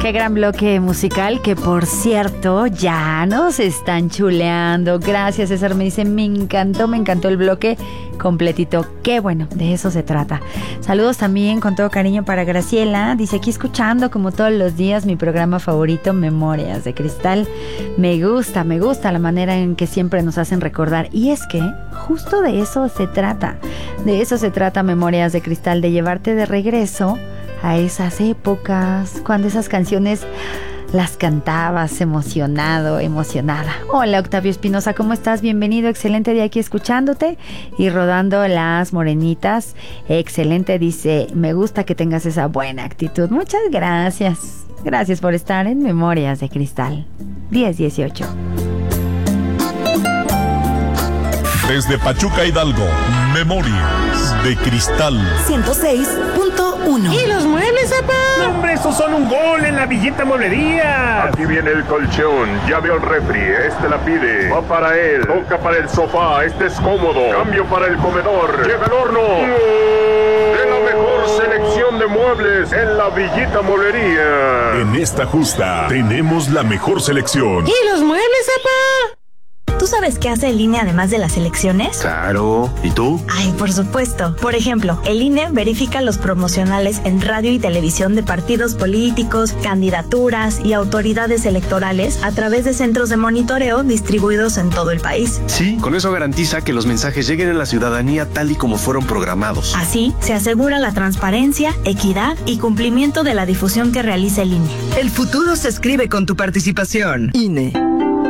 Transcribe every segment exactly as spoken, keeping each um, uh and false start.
Qué gran bloque musical que, por cierto, ya nos están chuleando. Gracias, César. Me dice, me encantó, me encantó el bloque completito. Qué bueno, de eso se trata. Saludos también con todo cariño para Graciela. Dice, aquí escuchando como todos los días mi programa favorito, Memorias de Cristal. Me gusta, me gusta la manera en que siempre nos hacen recordar. Y es que justo de eso se trata. De eso se trata Memorias de Cristal, de llevarte de regreso a esas épocas, cuando esas canciones las cantabas emocionado, emocionada. Hola, Octavio Espinosa, ¿cómo estás? Bienvenido, excelente día aquí escuchándote y rodando las morenitas. Excelente, dice, me gusta que tengas esa buena actitud. Muchas gracias. Gracias por estar en Memorias de Cristal. diez dieciocho. Desde Pachuca, Hidalgo, Memorias de Cristal ciento seis punto uno. ¿Y los muebles, papá? No, hombre, esos son un gol en la Villita Mueblería. Aquí viene el colchón, ya veo el refri, este la pide. Va para él, toca para el sofá, este es cómodo. Cambio para el comedor, llega el horno. De la mejor selección de muebles en la Villita Mueblería. En esta justa tenemos la mejor selección. ¿Y los muebles, papá? ¿Tú sabes qué hace el I N E además de las elecciones? Claro. ¿Y tú? Ay, por supuesto. Por ejemplo, el I N E verifica los promocionales en radio y televisión de partidos políticos, candidaturas y autoridades electorales a través de centros de monitoreo distribuidos en todo el país. Sí, con eso garantiza que los mensajes lleguen a la ciudadanía tal y como fueron programados. Así, se asegura la transparencia, equidad y cumplimiento de la difusión que realiza el I N E. El futuro se escribe con tu participación. I N E.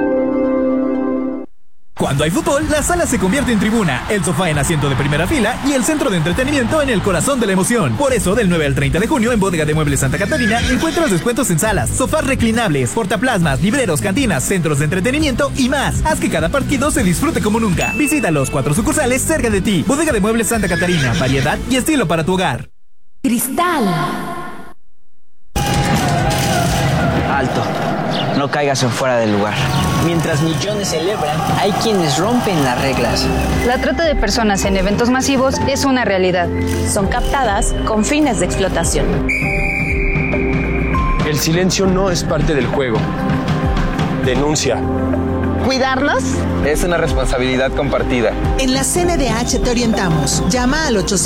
Cuando hay fútbol, la sala se convierte en tribuna, el sofá en asiento de primera fila y el centro de entretenimiento en el corazón de la emoción. Por eso, del nueve al treinta de junio en Bodega de Muebles Santa Catarina, encuentras descuentos en salas, sofás reclinables, portaplasmas, libreros, cantinas, centros de entretenimiento y más. Haz que cada partido se disfrute como nunca. Visita los cuatro sucursales cerca de ti. Bodega de Muebles Santa Catarina, variedad y estilo para tu hogar. Cristal. Alto, no caigas en fuera del lugar. Mientras millones celebran, hay quienes rompen las reglas. La trata de personas en eventos masivos es una realidad. Son captadas con fines de explotación. El silencio no es parte del juego. Denuncia. ¿Cuidarnos? Es una responsabilidad compartida. En la C N D H te orientamos. Llama al ochocientos.